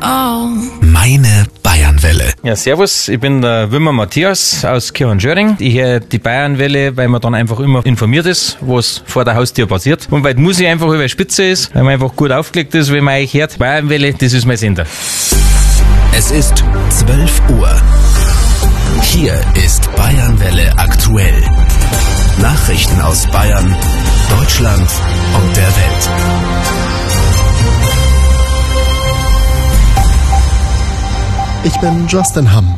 Meine Bayernwelle. Ja, servus, ich bin der Wimmer Matthias aus Kirchenschöring. Ich höre die Bayernwelle, weil man dann einfach immer informiert ist, was vor der Haustür passiert. Und weil die Musik einfach über Spitze ist, weil man einfach gut aufgelegt ist, wenn man euch hört. Bayernwelle, das ist mein Sender. Es ist 12 Uhr. Hier ist Bayernwelle aktuell. Nachrichten aus Bayern, Deutschland und der Welt. Ich bin Justin Hamm.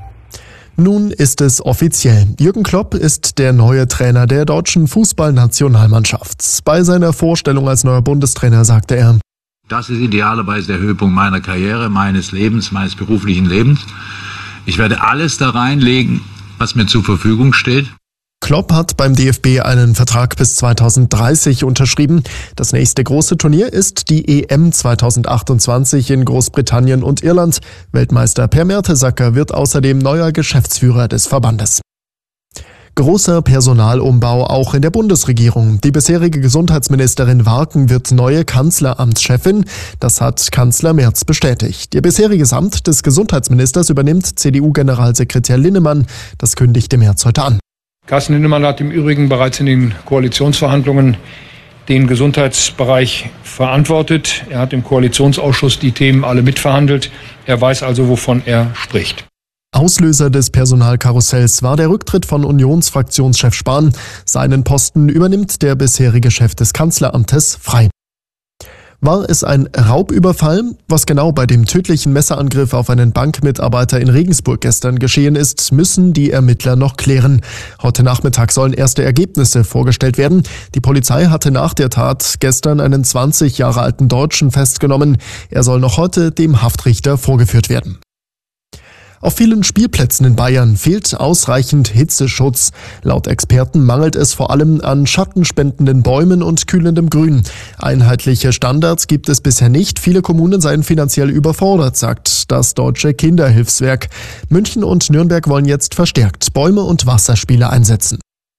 Nun ist es offiziell. Jürgen Klopp ist der neue Trainer der deutschen Fußballnationalmannschaft. Bei seiner Vorstellung als neuer Bundestrainer sagte er: Das ist idealerweise der Höhepunkt meiner Karriere, meines Lebens, meines beruflichen Lebens. Ich werde alles da reinlegen, was mir zur Verfügung steht. Klopp hat beim DFB einen Vertrag bis 2030 unterschrieben. Das nächste große Turnier ist die EM 2028 in Großbritannien und Irland. Weltmeister Per Mertesacker wird außerdem neuer Geschäftsführer des Verbandes. Großer Personalumbau auch in der Bundesregierung. Die bisherige Gesundheitsministerin Warken wird neue Kanzleramtschefin. Das hat Kanzler Merz bestätigt. Ihr bisheriges Amt des Gesundheitsministers übernimmt CDU-Generalsekretär Linnemann. Das kündigte Merz heute an. Carsten Linnemann hat im Übrigen bereits in den Koalitionsverhandlungen den Gesundheitsbereich verantwortet. Er hat im Koalitionsausschuss die Themen alle mitverhandelt. Er weiß also, wovon er spricht. Auslöser des Personalkarussells war der Rücktritt von Unionsfraktionschef Spahn. Seinen Posten übernimmt der bisherige Chef des Kanzleramtes frei. War es ein Raubüberfall? Was genau bei dem tödlichen Messerangriff auf einen Bankmitarbeiter in Regensburg gestern geschehen ist, müssen die Ermittler noch klären. Heute Nachmittag sollen erste Ergebnisse vorgestellt werden. Die Polizei hatte nach der Tat gestern einen 20 Jahre alten Deutschen festgenommen. Er soll noch heute dem Haftrichter vorgeführt werden. Auf vielen Spielplätzen in Bayern fehlt ausreichend Hitzeschutz. Laut Experten mangelt es vor allem an schattenspendenden Bäumen und kühlendem Grün. Einheitliche Standards gibt es bisher nicht. Viele Kommunen seien finanziell überfordert, sagt das Deutsche Kinderhilfswerk. München und Nürnberg wollen jetzt verstärkt Bäume und Wasserspiele einsetzen.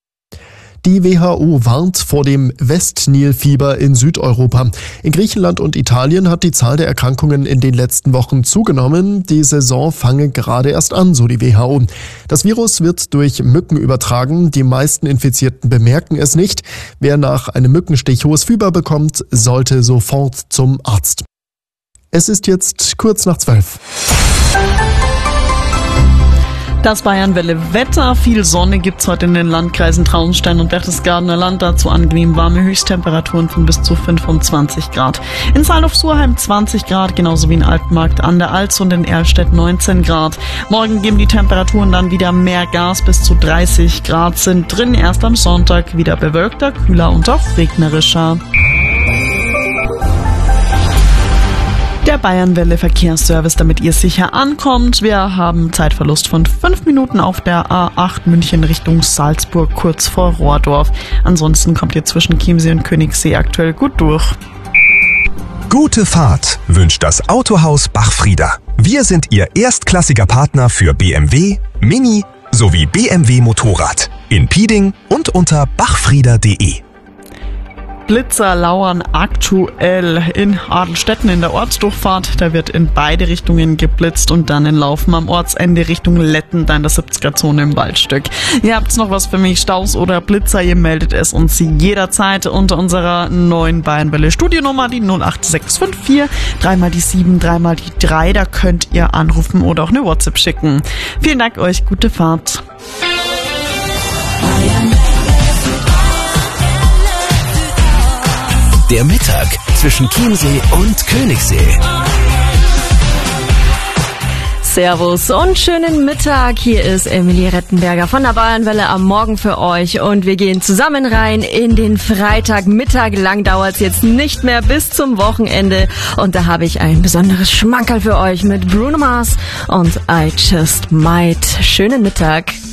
Die WHO warnt vor dem Westnilfieber in Südeuropa. In Griechenland und Italien hat die Zahl der Erkrankungen in den letzten Wochen zugenommen. Die Saison fange gerade erst an, so die WHO. Das Virus wird durch Mücken übertragen. Die meisten Infizierten bemerken es nicht. Wer nach einem Mückenstich hohes Fieber bekommt, sollte sofort zum Arzt. Es ist jetzt kurz nach 12. Das Bayernwelle-Wetter. Viel Sonne gibt's heute in den Landkreisen Traunstein und Berchtesgadener Land. Dazu angenehm warme Höchsttemperaturen von bis zu 25 Grad. In Saaldorf-Surheim 20 Grad, genauso wie in Altenmarkt an der Alz und in Erlstedt 19 Grad. Morgen geben die Temperaturen dann wieder mehr Gas, bis zu 30 Grad sind drin. Erst am Sonntag wieder bewölkter, kühler und auch regnerischer. Der Bayernwelle Verkehrsservice, damit ihr sicher ankommt. Wir haben Zeitverlust von 5 Minuten auf der A8 München Richtung Salzburg, kurz vor Rohrdorf. Ansonsten kommt ihr zwischen Chiemsee und Königssee aktuell gut durch. Gute Fahrt wünscht das Autohaus Bachfrieder. Wir sind Ihr erstklassiger Partner für BMW, Mini sowie BMW Motorrad. In Pieding und unter bachfrieder.de. Blitzer lauern aktuell in Adelstetten in der Ortsdurchfahrt. Da wird in beide Richtungen geblitzt und dann in Laufen am Ortsende Richtung Letten, da in der 70er-Zone im Waldstück. Ihr habt's noch was für mich, Staus oder Blitzer, ihr meldet es uns jederzeit unter unserer neuen Bayernwelle Studionummer, die 08654, 3 die 7, 3 die 3. Da könnt ihr anrufen oder auch eine WhatsApp schicken. Vielen Dank euch, gute Fahrt. Der Mittag zwischen Chiemsee und Königssee. Servus und schönen Mittag. Hier ist Emilie Rettenberger von der Bayernwelle am Morgen für euch und wir gehen zusammen rein in den Freitagmittag. Lang dauert's jetzt nicht mehr bis zum Wochenende und da habe ich ein besonderes Schmankerl für euch mit Bruno Mars und I Just Might. Schönen Mittag.